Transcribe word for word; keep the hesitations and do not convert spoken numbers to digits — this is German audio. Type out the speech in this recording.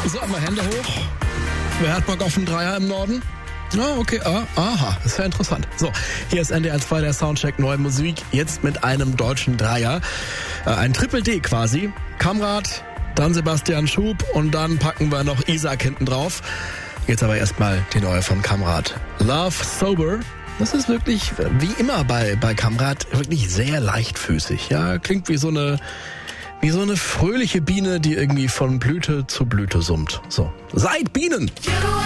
So, mal Hände hoch. Wer hat Bock auf einen Dreier im Norden? Ah, okay, ah, aha, ist ja interessant. So, hier ist N D R zwei, der Soundcheck Neue Musik, jetzt mit einem deutschen Dreier. Äh, ein Triple D quasi. Kamrat, dann Sebastian Schub und dann packen wir noch Isaac hinten drauf. Jetzt aber erstmal die neue von Kamrat. Love Sober. Das ist wirklich, wie immer bei, bei Kamrat, wirklich sehr leichtfüßig. Ja, klingt wie so eine, wie so eine fröhliche Biene, die irgendwie von Blüte zu Blüte summt. So, seid Bienen!